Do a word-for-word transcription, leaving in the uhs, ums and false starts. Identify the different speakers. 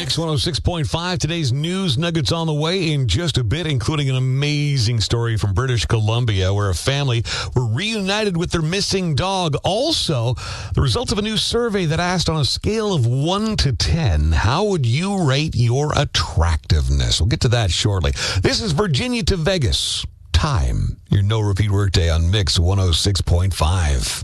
Speaker 1: Mix one oh six point five. Today's news nuggets on the way in just a bit, including an amazing story from British Columbia where a family were reunited with their missing dog. Also, the results of a new survey that asked, on a scale of one to ten, how would you rate your attractiveness? We'll get to that shortly. This is Virginia to Vegas. Time. Your no repeat workday on Mix one oh six point five.